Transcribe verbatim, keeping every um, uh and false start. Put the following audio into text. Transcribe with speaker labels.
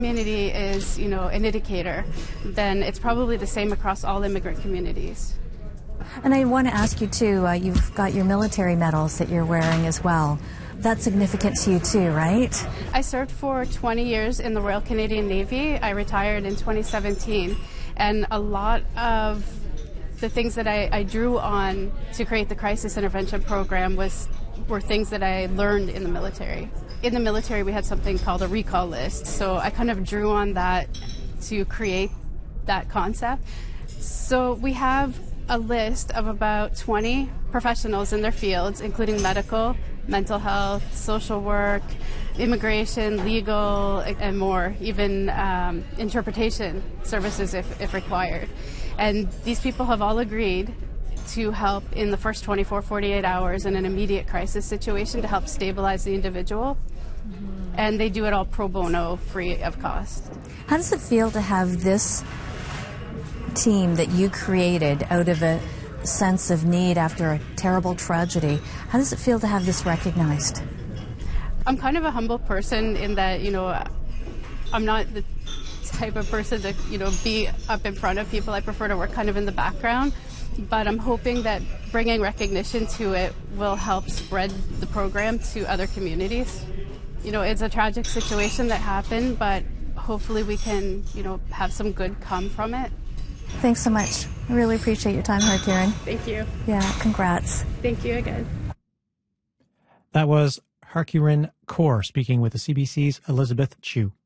Speaker 1: Community is, you know, an indicator, then it's probably the same across all immigrant communities.
Speaker 2: And I want to ask you too, uh, you've got your military medals that you're wearing as well. That's significant to you too, right?
Speaker 1: I served for twenty years in the Royal Canadian Navy. I retired in twenty seventeen, and a lot of the things that I, I drew on to create the crisis intervention program was were things that I learned in the military. In the military, we had something called a recall list, so I kind of drew on that to create that concept. So we have a list of about twenty professionals in their fields, including medical, mental health, social work, immigration, legal, and more, even um, interpretation services if, if required. And these people have all agreed to help in the first twenty-four, forty-eight hours in an immediate crisis situation to help stabilize the individual. Mm-hmm. And they do it all pro bono, free of cost.
Speaker 2: How does it feel to have this team that you created out of a sense of need after a terrible tragedy? How does it feel to have this recognized?
Speaker 1: I'm kind of a humble person in that, you know, I'm not the type of person to, you know, be up in front of people. I prefer to work kind of in the background. But I'm hoping that bringing recognition to it will help spread the program to other communities. You know, it's a tragic situation that happened, but hopefully we can, you know, have some good come from it.
Speaker 2: Thanks so much. I really appreciate your time, Harkiran.
Speaker 1: Thank you.
Speaker 2: Yeah, congrats.
Speaker 1: Thank you again.
Speaker 3: That was Harkiran Kaur speaking with the C B C's Elizabeth Chu.